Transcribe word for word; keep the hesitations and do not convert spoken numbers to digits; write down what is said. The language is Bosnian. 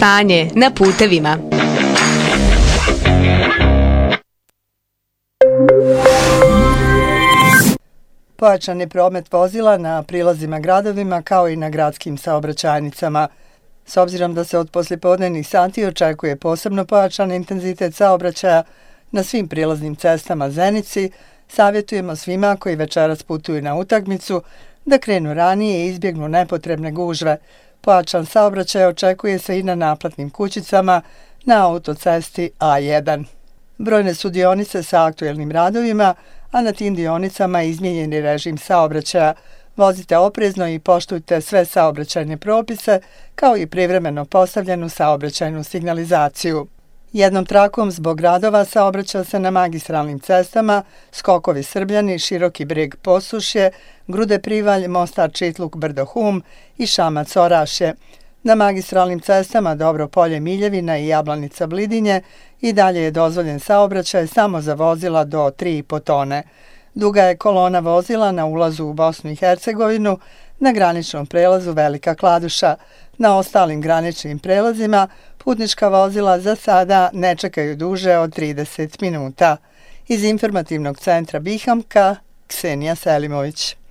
stanje na putevima. Pojačan je promet vozila na prilazima gradovima kao i na gradskim saobraćajnicama. S obzirom da se od poslijepodnevnih sati očekuje posebno pojačan intenzitet saobraćaja na svim prilaznim cestama Zenici, savjetujemo svima koji večeras putuju na utakmicu da krenu ranije i izbjegnu nepotrebne gužve. Pojačan saobraćaj očekuje se i na naplatnim kućicama na autocesti A jedan. Brojne su dionice sa aktuelnim radovima, a na tim dionicama je izmijenjeni režim saobraćaja. Vozite oprezno i poštujte sve saobraćajne propise, kao i privremeno postavljenu saobraćajnu signalizaciju. Jednom trakom zbog radova saobraća se na magistralnim cestama Skokovi Srbljani, Široki Breg Posušje, Grude Privalj, Mostar Čitluk Brdo Hum i Šamac Orašje. Na magistralnim cestama Dobro Polje Miljevina i Jablanica Blidinje i dalje je dozvoljen saobraćaj samo za vozila do tri i po tone. Duga je kolona vozila na ulazu u Bosnu i Hercegovinu na graničnom prelazu Velika Kladuša. Na ostalim graničnim prelazima putnička vozila za sada ne čekaju duže od trideset minuta. Iz informativnog centra Bihamka, Ksenija Selimović.